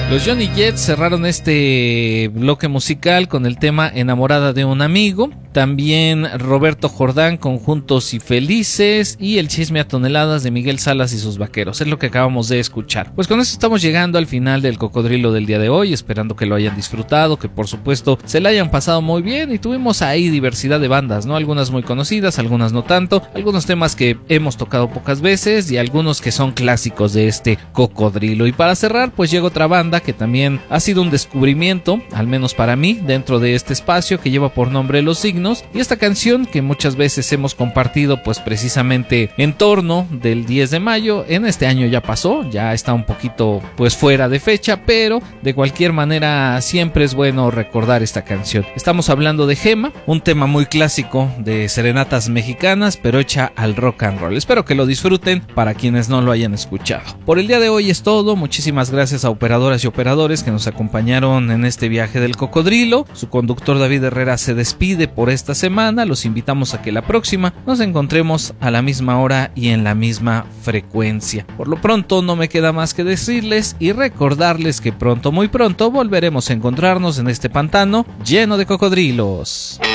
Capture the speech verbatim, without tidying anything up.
Los Johnny Jets cerraron este bloque musical con el tema Enamorada de un amigo. También Roberto Jordán con Juntos y Felices, y El chisme a toneladas de Miguel Salas y sus vaqueros. Es lo que acabamos de escuchar. Pues con eso estamos llegando al final del Cocodrilo del día de hoy, esperando que lo hayan disfrutado, que por supuesto se la hayan pasado muy bien, y tuvimos ahí diversidad de bandas, ¿no? Algunas muy conocidas, algunas no tanto, algunos temas que hemos tocado pocas veces y algunos que son clásicos de este Cocodrilo. Y para cerrar, pues llega otra banda que también ha sido un descubrimiento, al menos para mí, dentro de este espacio, que lleva por nombre Los Signos. Y esta canción que muchas veces hemos compartido pues precisamente en torno del diez de mayo, en este año ya pasó, ya está un poquito pues fuera de fecha, pero de cualquier manera siempre es bueno recordar esta canción. Estamos hablando de Gema, un tema muy clásico de serenatas mexicanas, pero hecha al rock and roll. Espero que lo disfruten para quienes no lo hayan escuchado. Por el día de hoy es todo. Muchísimas gracias a operadoras y operadores que nos acompañaron en este viaje del Cocodrilo. Su conductor David Herrera se despide por esta semana. Los invitamos a que la próxima nos encontremos a la misma hora y en la misma frecuencia. Por lo pronto no me queda más que decirles y recordarles que pronto, muy pronto, volveremos a encontrarnos en este pantano lleno de cocodrilos.